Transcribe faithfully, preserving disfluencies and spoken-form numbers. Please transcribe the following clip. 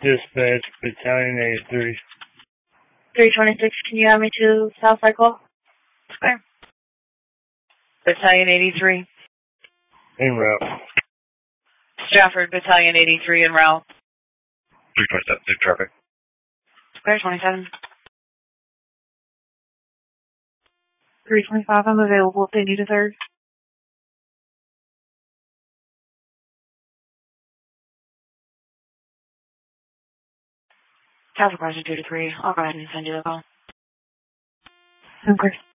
Dispatch, Battalion eighty-three. three twenty-six, can you have me to South Cycle Square? Battalion eighty-three. En route. Stratford, Battalion eighty-three en route. three twenty-seven, through traffic. Square twenty-seven. three twenty-five, I'm available if they need a third. Traffic question two to three. I'll go ahead and send you the call. Okay.